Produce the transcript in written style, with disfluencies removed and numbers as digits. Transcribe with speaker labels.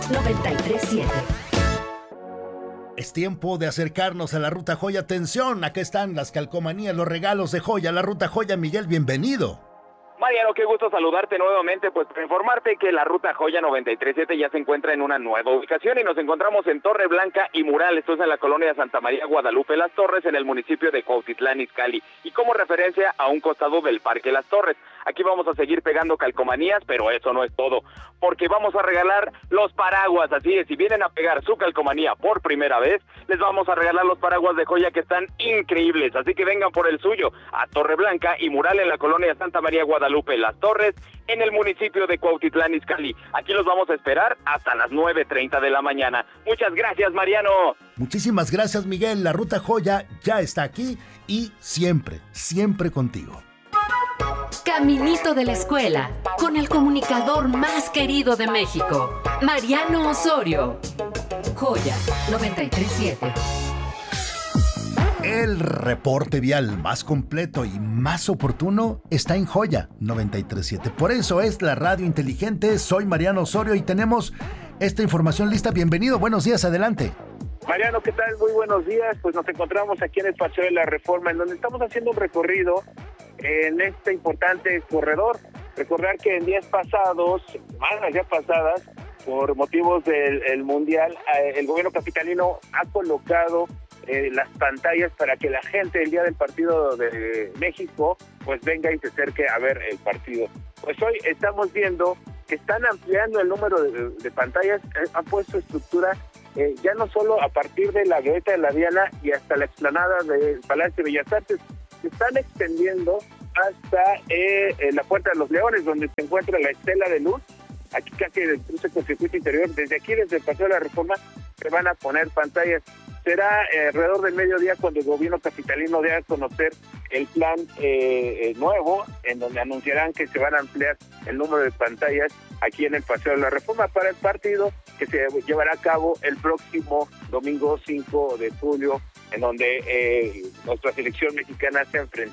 Speaker 1: 93.7.
Speaker 2: Es tiempo de acercarnos a la Ruta Joya. Atención, acá están las calcomanías, los regalos de joya. La Ruta Joya, Miguel, bienvenido.
Speaker 3: Mariano, qué gusto saludarte nuevamente, pues para informarte que la Ruta Joya 93.7 ya se encuentra en una nueva ubicación y nos encontramos en Torre Blanca y Mural, esto es en la colonia Santa María Guadalupe Las Torres, en el municipio de Cuautitlán Izcalli, y como referencia a un costado del Parque Las Torres. Aquí vamos a seguir pegando calcomanías, pero eso no es todo, porque vamos a regalar los paraguas, así es, si vienen a pegar su calcomanía por primera vez, les vamos a regalar los paraguas de joya que están increíbles, así que vengan por el suyo, a Torre Blanca y Mural en la colonia Santa María Guadalupe Las Torres, en el municipio de Cuautitlán Izcalli. Aquí los vamos a esperar hasta las 9:30 de la mañana. Muchas gracias, Mariano.
Speaker 2: Muchísimas gracias, Miguel. La Ruta Joya ya está aquí y siempre, siempre contigo.
Speaker 1: Caminito de la escuela, con el comunicador más querido de México, Mariano Osorio. Joya 93.7.
Speaker 2: El reporte vial más completo y más oportuno está en Joya 93.7. Por eso es la radio inteligente. Soy Mariano Osorio y tenemos esta información lista. Bienvenido, buenos días, adelante.
Speaker 4: Mariano, ¿qué tal? Muy buenos días. Pues nos encontramos aquí en el Paseo de la Reforma, en donde estamos haciendo un recorrido en este importante corredor. Recordar que en días pasados, semanas ya pasadas, por motivos del Mundial, el gobierno capitalino ha colocado las pantallas para que la gente el día del partido de México pues venga y se acerque a ver el partido. Pues hoy estamos viendo que están ampliando el número de pantallas, han puesto estructura ya no solo a partir de la Glorieta de la Diana y hasta la explanada del Palacio de Bellas Artes, se están extendiendo hasta la Puerta de los Leones, donde se encuentra la Estela de Luz. Aquí casi del cruce con circuito interior, desde aquí, desde el Paseo de la Reforma, se van a poner pantallas. Será alrededor del mediodía cuando el gobierno capitalino dé a conocer el plan nuevo, en donde anunciarán que se van a ampliar el número de pantallas aquí en el Paseo de la Reforma para el partido que se llevará a cabo el próximo domingo 5 de julio, en donde nuestra selección mexicana se enfrenta